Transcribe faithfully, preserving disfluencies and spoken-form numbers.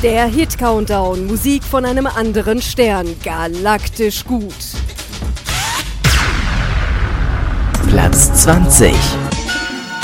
Der Hit-Countdown, Musik von einem anderen Stern, galaktisch gut. Platz zwanzig.